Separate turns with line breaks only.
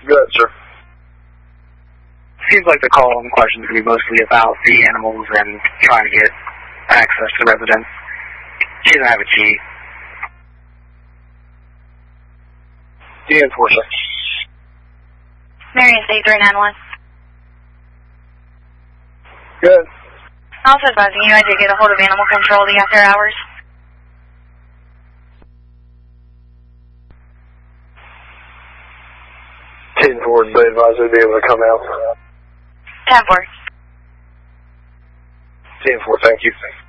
Good, sir.
Seems like the call in question is going to be mostly about the animals and trying to get access to the residence. She doesn't have a key.
The enforcer.
Marion State 391.
Good.
Also advising you, I did get a hold of animal control the after hours.
10-4, they advise they'd be able to come out.
10-4.
10-4, thank you.